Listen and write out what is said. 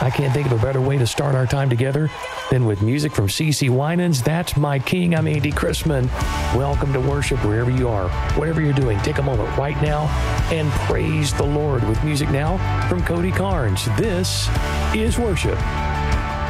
I can't think of a better way to start our time together than with music from CeCe Winans. That's My King. I'm Andy Chrisman. Welcome to worship wherever you are. Whatever you're doing, take a moment right now and praise the Lord with music now from Cody Carnes. This is worship.